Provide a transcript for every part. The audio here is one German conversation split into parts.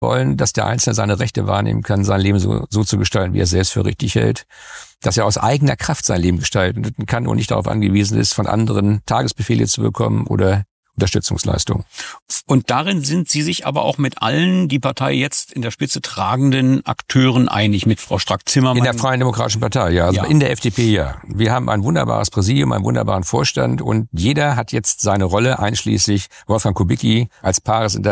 wollen, dass der Einzelne seine Rechte wahrnehmen kann, sein Leben so zu gestalten, wie er es selbst für richtig hält, dass er aus eigener Kraft sein Leben gestalten kann und nicht darauf angewiesen ist, von anderen Tagesbefehle zu bekommen oder Unterstützungsleistung. Und darin sind Sie sich aber auch mit allen die Partei jetzt in der Spitze tragenden Akteuren einig, mit Frau Strack-Zimmermann? In der Freien Demokratischen Partei, ja. Also ja. In der FDP, ja. Wir haben ein wunderbares Präsidium, einen wunderbaren Vorstand und jeder hat jetzt seine Rolle, einschließlich Wolfgang Kubicki als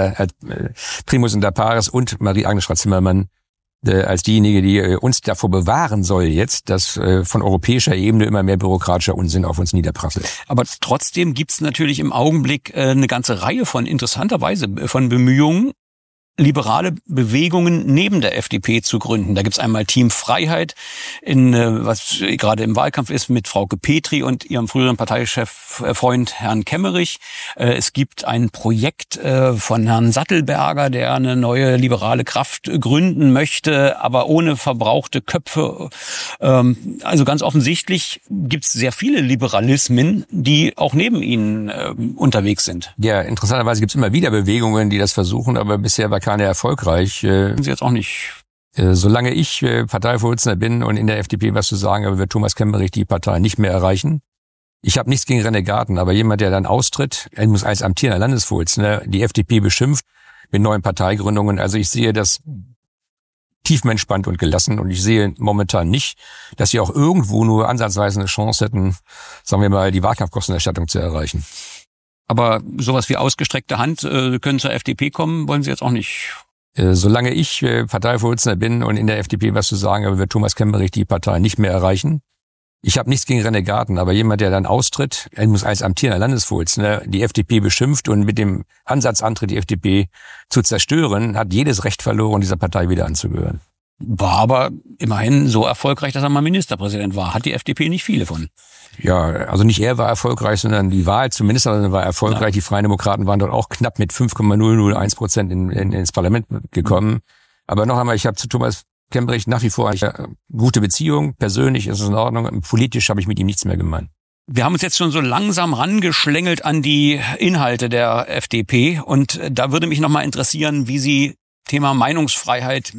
Primus inter pares und Marie-Agnes Strack-Zimmermann als diejenige, die uns davor bewahren soll jetzt, dass von europäischer Ebene immer mehr bürokratischer Unsinn auf uns niederprasselt. Aber trotzdem gibt's natürlich im Augenblick eine ganze Reihe von interessanterweise von Bemühungen, liberale Bewegungen neben der FDP zu gründen. Da gibt's einmal Team Freiheit, was gerade im Wahlkampf ist, mit Frauke Petri und ihrem früheren Parteichef-Freund Herrn Kemmerich. Es gibt ein Projekt von Herrn Sattelberger, der eine neue liberale Kraft gründen möchte, aber ohne verbrauchte Köpfe. Also ganz offensichtlich gibt's sehr viele Liberalismen, die auch neben ihnen unterwegs sind. Ja, interessanterweise gibt's immer wieder Bewegungen, die das versuchen, aber bisher war keine erfolgreich. Sie jetzt auch nicht. Solange ich Parteivorsitzender bin und in der FDP was zu sagen habe, wird Thomas Kemmerich die Partei nicht mehr erreichen. Ich habe nichts gegen Renegaten, aber jemand, der dann austritt, er muss als amtierender Landesvorsitzender die FDP beschimpft mit neuen Parteigründungen. Also ich sehe das tiefenentspannt und gelassen und ich sehe momentan nicht, dass sie auch irgendwo nur ansatzweise eine Chance hätten, sagen wir mal, die Wahlkampfkostenerstattung zu erreichen. Aber sowas wie ausgestreckte Hand können zur FDP kommen, wollen Sie jetzt auch nicht? Solange ich Parteivorsitzender bin und in der FDP was zu sagen habe, wird Thomas Kemmerich die Partei nicht mehr erreichen. Ich habe nichts gegen Renegaten, aber jemand, der dann austritt, er muss als amtierender Landesvorsitzender die FDP beschimpft und mit dem Ansatz antritt, die FDP zu zerstören, hat jedes Recht verloren, dieser Partei wieder anzugehören. War aber immerhin so erfolgreich, dass er mal Ministerpräsident war. Hat die FDP nicht viele von? Ja, also nicht er war erfolgreich, sondern die Wahl zum Ministerpräsidenten war erfolgreich. Ja. Die Freien Demokraten waren dort auch knapp mit 5,001% ins Parlament gekommen. Aber noch einmal, ich habe zu Thomas Kemmerich nach wie vor eine gute Beziehung. Persönlich ist es in Ordnung. Politisch habe ich mit ihm nichts mehr gemein. Wir haben uns jetzt schon so langsam rangeschlängelt an die Inhalte der FDP. Und da würde mich nochmal interessieren, wie Sie Thema Meinungsfreiheit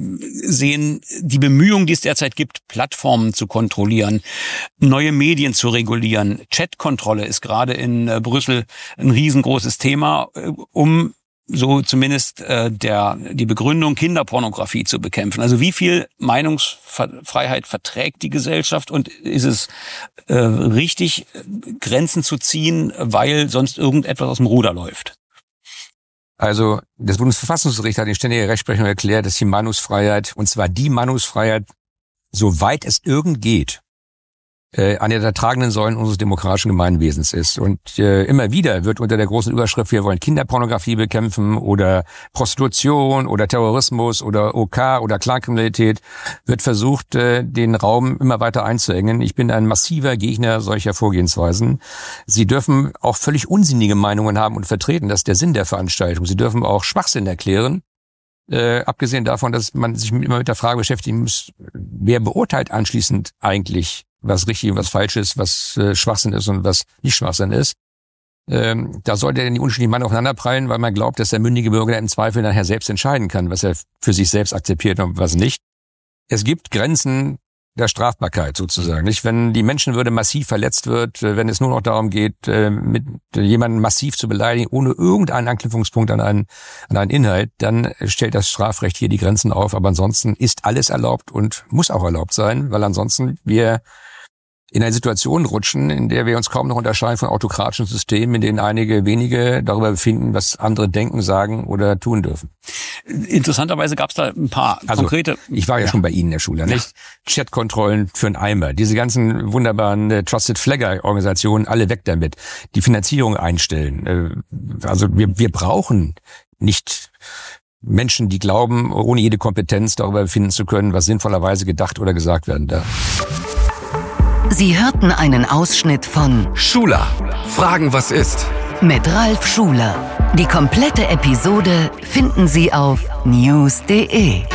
sehen, die Bemühungen, die es derzeit gibt, Plattformen zu kontrollieren, neue Medien zu regulieren. Chatkontrolle ist gerade in Brüssel ein riesengroßes Thema, um so zumindest die Begründung, Kinderpornografie zu bekämpfen. Also wie viel Meinungsfreiheit verträgt die Gesellschaft und ist es richtig, Grenzen zu ziehen, weil sonst irgendetwas aus dem Ruder läuft? Also das Bundesverfassungsgericht hat in ständiger Rechtsprechung erklärt, dass die Meinungsfreiheit, und zwar die Meinungsfreiheit, soweit es irgend geht, eine der tragenden Säulen unseres demokratischen Gemeinwesens ist. Und immer wieder wird unter der großen Überschrift, wir wollen Kinderpornografie bekämpfen oder Prostitution oder Terrorismus oder OK oder Clankriminalität, wird versucht, den Raum immer weiter einzuengen. Ich bin ein massiver Gegner solcher Vorgehensweisen. Sie dürfen auch völlig unsinnige Meinungen haben und vertreten. Das ist der Sinn der Veranstaltung. Sie dürfen auch Schwachsinn erklären. Abgesehen davon, dass man sich immer mit der Frage beschäftigen muss, wer beurteilt anschließend eigentlich, was richtig und was falsch ist, was Schwachsinn ist und was nicht Schwachsinn ist. Da sollte dann die unterschiedlichen Meinungen aufeinanderprallen, weil man glaubt, dass der mündige Bürger im Zweifel nachher selbst entscheiden kann, was er für sich selbst akzeptiert und was nicht. Es gibt Grenzen der Strafbarkeit sozusagen, nicht? Wenn die Menschenwürde massiv verletzt wird, wenn es nur noch darum geht, mit jemanden massiv zu beleidigen, ohne irgendeinen Anknüpfungspunkt an einen Inhalt, dann stellt das Strafrecht hier die Grenzen auf. Aber ansonsten ist alles erlaubt und muss auch erlaubt sein, weil ansonsten wir in eine Situation rutschen, in der wir uns kaum noch unterscheiden von autokratischen Systemen, in denen einige wenige darüber befinden, was andere denken, sagen oder tun dürfen. Interessanterweise gab es da ein paar konkrete... Ich war ja schon bei Ihnen in der Schule, nicht? Chatkontrollen für einen Eimer. Diese ganzen wunderbaren Trusted Flagger-Organisationen, alle weg damit. Die Finanzierung einstellen. Also wir brauchen nicht Menschen, die glauben, ohne jede Kompetenz darüber befinden zu können, was sinnvollerweise gedacht oder gesagt werden darf. Sie hörten einen Ausschnitt von Schuler. Fragen, was ist? Mit Ralf Schuler. Die komplette Episode finden Sie auf news.de.